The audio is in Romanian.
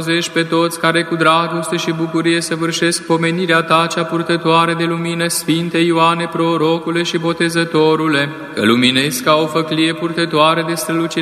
pe toți care cu dragoste și bucurie săvârșesc pomenirea ta cea purtătoare de lumină, Sfinte Ioane, prorocule și botezătorule, că luminezi ca o făclie purtătoare de strălucire